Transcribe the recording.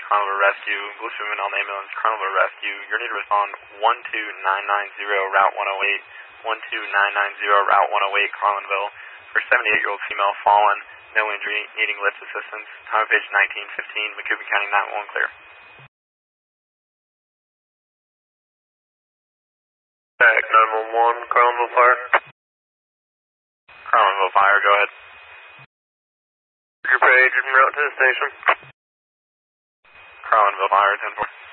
Carnival Rescue, Blue Women on the ambulance, Carnival Rescue. You're need to respond 12990 Route 108, 12990 Route 108, Carlinville, for 78-year-old female fallen, no injury, needing lift assistance. Time of page 1915, Macoupin County 911 clear. Back 911, Carlinville Fire. Carlinville Fire, go ahead. Your page en route to the station. Carlinville Fire, 10-4.